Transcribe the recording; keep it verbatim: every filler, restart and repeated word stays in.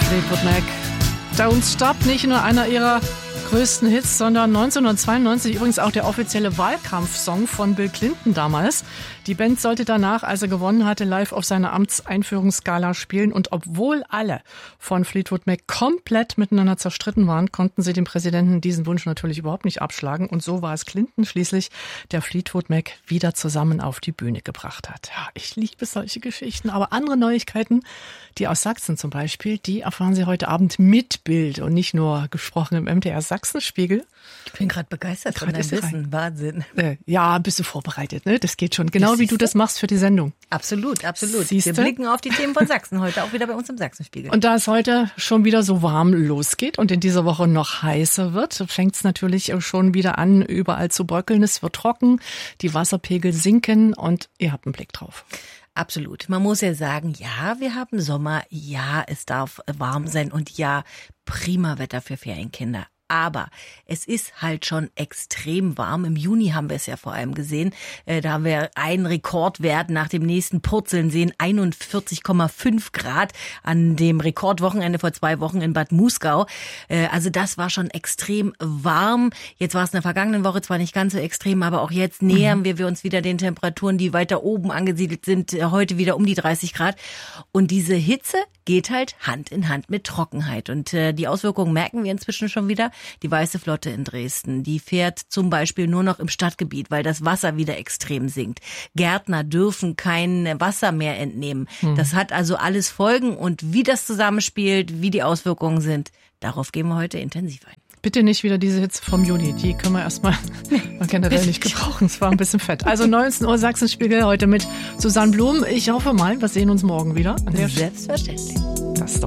Fleetwood Mac. Don't Stop, nicht nur einer ihrer größten Hits, sondern neunzehnhundertzweiundneunzig übrigens auch der offizielle Wahlkampfsong von Bill Clinton damals. Die Band sollte danach, als er gewonnen hatte, live auf seiner Amtseinführungsgala spielen. Und obwohl alle von Fleetwood Mac komplett miteinander zerstritten waren, konnten sie dem Präsidenten diesen Wunsch natürlich überhaupt nicht abschlagen. Und so war es Clinton schließlich, der Fleetwood Mac wieder zusammen auf die Bühne gebracht hat. Ja, ich liebe solche Geschichten. Aber andere Neuigkeiten, die aus Sachsen zum Beispiel, die erfahren Sie heute Abend mit Bild und nicht nur gesprochen im M D R Sachsenspiegel. Ich bin gerade begeistert von deinem Wissen. Wahnsinn. Äh, ja, bist du vorbereitet, ne? Das geht schon. Genau wie du das machst für die Sendung. Absolut, absolut. Siehste? Wir blicken auf die Themen von Sachsen heute auch wieder bei uns im Sachsenspiegel. Und da es heute schon wieder so warm losgeht und in dieser Woche noch heißer wird, fängt es natürlich schon wieder an, überall zu bröckeln. Es wird trocken, die Wasserpegel sinken und ihr habt einen Blick drauf. Absolut. Man muss ja sagen, ja, wir haben Sommer, ja, es darf warm sein und ja, prima Wetter für Ferienkinder. Aber es ist halt schon extrem warm. Im Juni haben wir es ja vor allem gesehen. Äh, da haben wir einen Rekordwert nach dem nächsten Purzeln sehen. einundvierzig Komma fünf Grad an dem Rekordwochenende vor zwei Wochen in Bad Muskau. Äh, also das war schon extrem warm. Jetzt war es in der vergangenen Woche zwar nicht ganz so extrem, aber auch jetzt nähern wir, wir uns wieder den Temperaturen, die weiter oben angesiedelt sind. Äh, heute wieder um die dreißig Grad. Und diese Hitze geht halt Hand in Hand mit Trockenheit. Und äh, die Auswirkungen merken wir inzwischen schon wieder. Die Weiße Flotte in Dresden, die fährt zum Beispiel nur noch im Stadtgebiet, weil das Wasser wieder extrem sinkt. Gärtner dürfen kein Wasser mehr entnehmen. Hm. Das hat also alles Folgen und wie das zusammenspielt, wie die Auswirkungen sind, darauf gehen wir heute intensiv ein. Bitte nicht wieder diese Hitze vom Juni, die können wir erstmal generell nicht gebrauchen. Es war ein bisschen fett. Also neunzehn Uhr Sachsenspiegel heute mit Susanne Blum. Ich hoffe mal, wir sehen uns morgen wieder. Selbstverständlich. Das ist doch